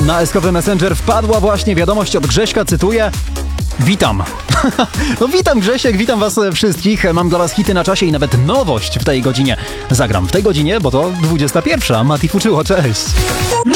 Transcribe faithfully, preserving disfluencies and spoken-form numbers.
Na S K P Messenger wpadła właśnie wiadomość od Grześka, cytuję: witam. No witam Grzesiek, witam was wszystkich. Mam dla was hity na czasie i nawet nowość w tej godzinie. Zagram w tej godzinie, bo to dwudziesta pierwsza. Mati Fuczyło, cześć.